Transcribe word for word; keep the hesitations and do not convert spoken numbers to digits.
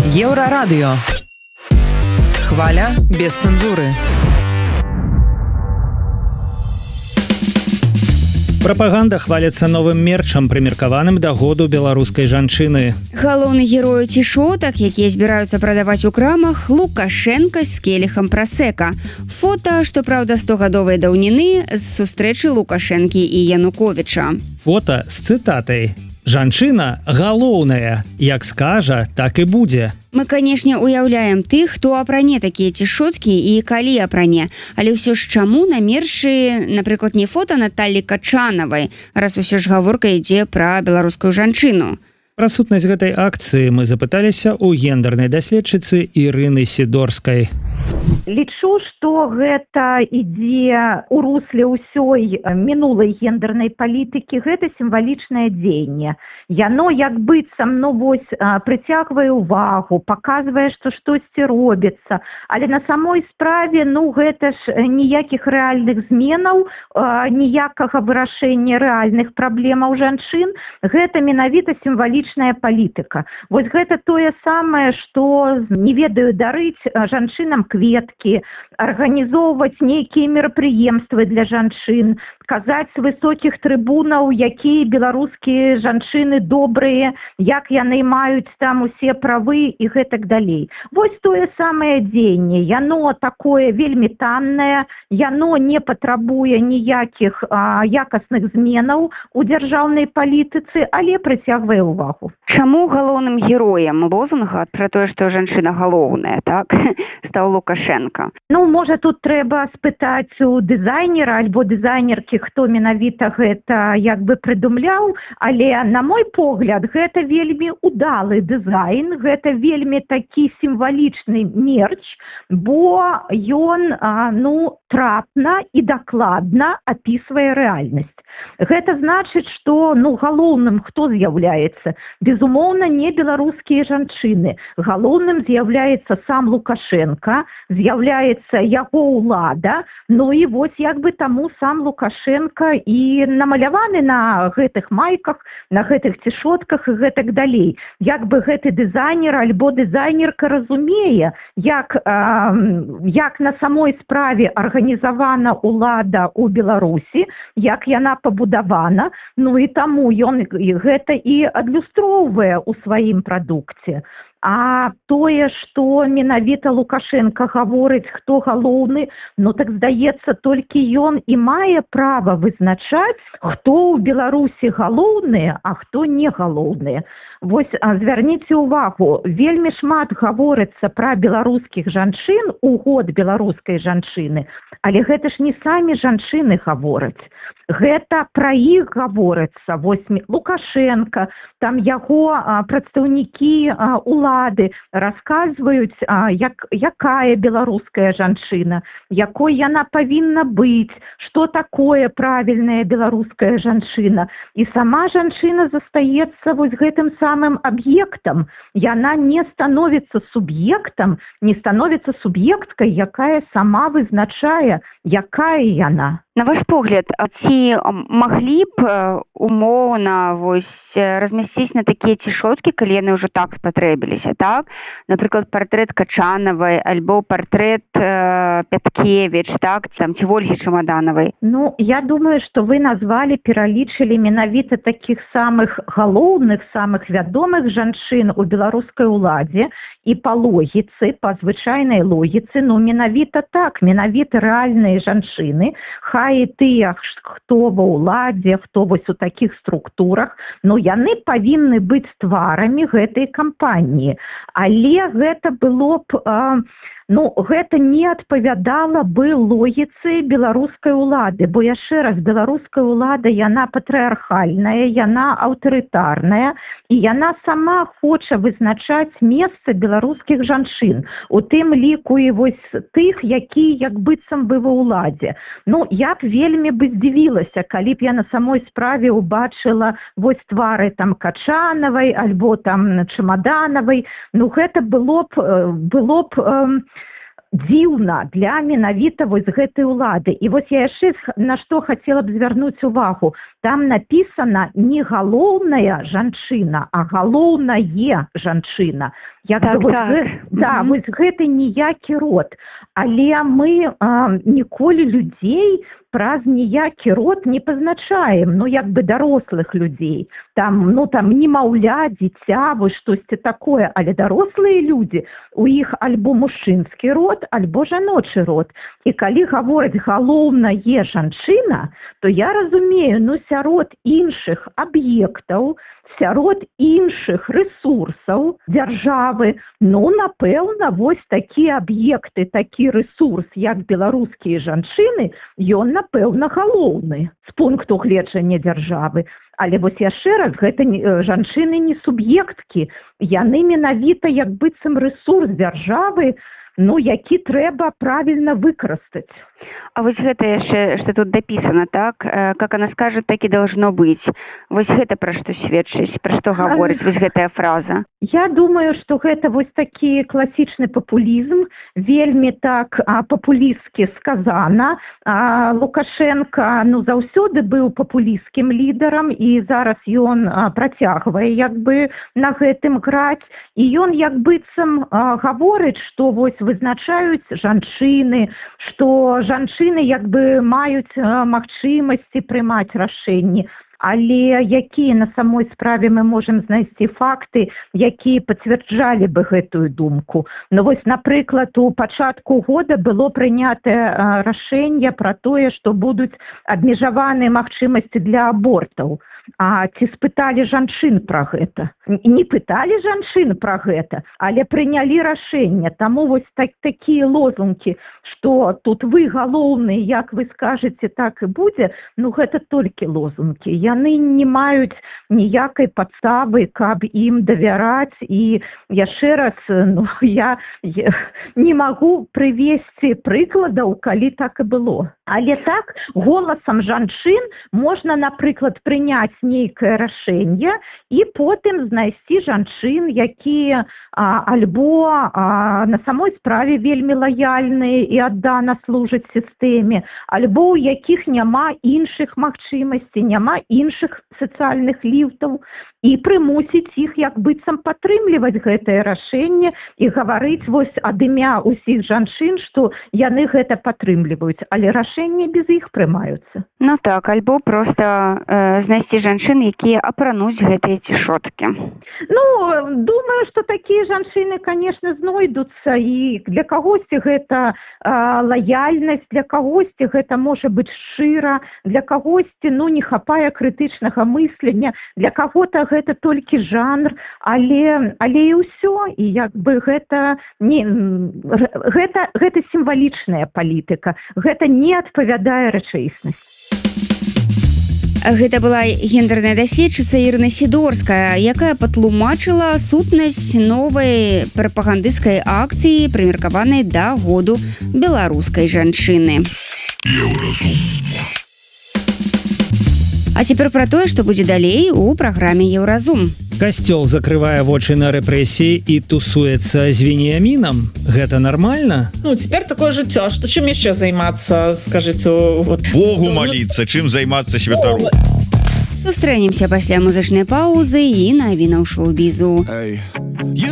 Еўрарадыё. Хваля без цэнзуры. Прапаганда хваліцца новым мерчам, прымеркаваным да году беларускай жанчыны. Галоўны герой цішотак, якія збіраюцца прадаваць у крамах, Лукашенка з келіхам прасека. Фота, што праўда стогадовай даўніны, з сустрэчы Лукашэнкі і Януковіча. Фота з цытатай: «Жанчына галоўная, як скажа, так і будзе». Мы, канешне, уяўляем тых, хто апране такія цішоткі і калі апране. Але ўсё ж чаму на мерчы, напрыклад, не фота Наталлі Качанавай, раз усё ж гаворка ідзе пра беларускую жанчыну? Пра сутнасць гэтай акцыі мы запыталіся ў гендернай даследчыцы Ірыны Сідорскай. Лічу, што гэта ідзе ў русле ўсёй мінулай гендернай палітыкі, гэта сімвалічнае дзеянне. Яно як быццам, ну вось, прыцягвае ўвагу, паказвае, што штосьці робіцца, але на самой справе, ну гэта ж ніякіх рэальных зменаў, ніякага вырашэння рэальных праблемаў жанчын, гэта менавіта сімвалічная палітыка. Вось гэта тое самае, што, не ведаю, дарыць жанчынам кветкі, арганізоўваць нейкія мерапрыемствы для жанчын, казаць з высокіх трыбунаў, якія беларускія жанчыны добрыя, як яны маюць там усе правы і гэтак далей. Вось тое самае дзеянне. Яно такое вельмі таннае, яно не патрабуе ніякіх а, якасных зменаў у дзяржаўнай палітыцы, але прыцягвае ўвагу. Чаму галоўным героем лозунга пра тое, што жанчына галоўная, так, стаў Лукашенка? Ну, можа, тут трэба спытаць у дызайнера альбо дызайнеркі, хто менавіта гэта як бы прыдумляў, але, на мой погляд, гэта вельмі удалы дызайн, гэта вельмі такі сімвалічны мерч, бо ён, а, ну, трапна і дакладна апісвае рэальнасць. Гэта значыць, што, ну, галоўным хто з'яўляецца? Безумоўна, не беларускія жанчыны. Галоўным з'яўляецца сам Лукашенка, з'яўляецца яго ўлада, ну і вось як бы таму сам Лукашенка і намаляваны на гэтых майках, на гэтых цішотках і гэтак далей. Як бы гэты дызайнер альбо дызайнерка разумее, як, э, як на самой справе арганізавана ўлада ў Беларусі, як яна пабудавана, ну і таму ён гэта і адлюстроўвае ў сваім прадукце. А тое, што менавіта Лукашенка гаворыць, хто галоўны, ну так здаецца, толькі ён і мае права вызначаць, хто ў Беларусі галоўны, а хто не галоўны. Вось звярніце ўвагу, вельмі шмат гаворыцца пра беларускіх жанчын у год беларускай жанчыны, але гэта ж не самі жанчыны гавораць. Гэта пра іх гаворыцца. Вось Лукашенка, там яго а, прадстаўнікі а, улады расказваюць, а, як, якая беларуская жанчына, якой яна павінна быць, што такое правільная беларуская жанчына. І сама жанчына застаецца вось гэтым самым аб'ектам. Яна не становіцца суб'ектам, не становіцца суб'екткай, якая сама вызначае, якая яна. На ваш погляд, а ці маглі б умоўна вось размясціць на такія цішоткі, калі яны ўжо так спатрэбіліся, так? Напрыклад, партрэт Качанавай альбо партрэт э, Пяткевіч, так, там, ці Ольгі Чамаданавай? Ну, я думаю, што вы назвалі, пералічылі менавіта такіх самых галоўных, самых вядомых жанчын у беларускай уладзе, і па логіцы, па звычайнай логіцы, ну, менавіта так, менавіта рэальныя жанчыны, хай і тыя, хто ва ўладзе, хто вось у такіх структурах, ну, яны павінны быць тварамі гэтай кампаніі. Але гэта было б, э, ну, гэта не адпавядала бы логіцы беларускай улады, бо яшчэ раз, беларуская улада, яна патрыархальная, яна аўтарытарная, і яна сама хоча вызначаць месца беларускіх жанчын, у тым ліку і вось тых, якія як быццам бы ва ўладзе. Ну, я б вельмі бы здзівілася, калі б я на самой справе убачыла вось твары там Качанавай альбо там Чамаданавай, ну гэта было б, было б, дзіўна для менавіта вось гэтай улады. І вось я яшчэ на што хацела б звярнуць увагу. Там напісана не галоўная жанчына, а галоўнае жанчына. Як так, вось так. Гэ... Да, вось гэта ніякі род. Але мы а, ніколі людзей праз ніякі род не пазначаем, ну як бы дарослых людзей. Там, ну там немаўля, дзіця, вось штосьці такое, але дарослыя людзі, у іх альбо мужчынскі род, альбо жаночы род. І калі гавораць галоўнае жанчына, то я разумею, ну сярод іншых аб'ектаў, сярод іншых рэсурсаў дзяржавы, ну, напэўна, вось такі аб'екты, такі рэсурс, як беларускія жанчыны, ён, напэўна, галоўны з пункту гледжання дзяржавы. Але вось яшчэ раз, гэта жанчыны не суб'екткі, яны менавіта як быццам рэсурс дзяржавы, ну, які трэба правільна выкарыстаць. А вось гэта яшчэ, што тут дапісана, так? Как она скажет, так і должно быць. Вось гэта пра што сведчыць, пра што гаворыць вось гэтая фраза? Я думаю, што гэта вось такі класічны папулізм, вельмі так а, папулісткі сказана. А, Лукашенко, ну, заўсёды быў папулісткім лідарам, і зараз ён а, працягвае, як бы, на гэтым граць. І ён, як быццам, а, гаворыць, што вось вызначаюць жанчыны, што жанчыны як бы маюць магчымасці прымаць рашэнні. Але якія на самой справе мы можам знайсці факты, якія пацвярджалі бы гэтую думку? Ну вось, напрыклад, у пачатку года было прынятае рашэнне пра тое, што будуць абмежаваныя магчымасці для абортаў. А ці спыталі жанчын пра гэта? Не пыталі жанчын пра гэта, але прынялі рашэнне. Таму вось так, такія лозунгі, што тут вы галоўныя, як вы скажаце, так і будзе, ну гэта толькі лозунгі. Яны не маюць ніякай падставы, каб ім давяраць. І яшчэ раз, ну, я, я не магу прывесці прыкладаў, калі так і было. Але так, голасам жанчын можна, напрыклад, прыняць нейкае рашэнне і потым знайсці жанчын, якія а, альбо а, на самой справе вельмі лаяльныя і аддана служаць сістэме, альбо ў якіх няма іншых магчымасцей, няма іншых сацыяльных ліфтаў, і прымусіць іх як быццам падтрымліваць гэтае рашэнне і гаварыць вось ад імя ўсіх жанчын, што яны гэта падтрымліваюць, але рашэнні без іх прымаюцца. Ну так, альбо проста э, знайсці жанчын, якія апрануць гэтыя цішоткі. Ну, думаю, што такія жанчыны, канешне, знойдуцца, і для кагосьці гэта э, лаяльнасць, для кагосьці гэта можа быць шчыра, для кагосьці, ну, не хапае крытычнага мыслення, для каго-то гэта толькі жанр, але, але і ўсё, і як бы гэта, не, гэта, гэта сімвалічная палітыка, гэта не адпавядае рэчаіснасці. Гэта была гендерная даследчыца Ірына Сідорская, якая патлумачыла сутнасць новай прапагандысцкай акцыі, прымеркаванай да году беларускай жанчыны. Еўразум. А цяпер пра тое, што будзе далей у праграме Еўразум. Касцёл закрывае вочы на рэпрэсіі і тусуецца з Веніямінам. Гэта нармальна? Ну, цяпер такое жыццё, што чым яшчэ займацца, скажыце, вот. Богу маліцца, чым займацца святару. Сустрэнемся пасля музычнай паўзы і навінаў шоу-бізу.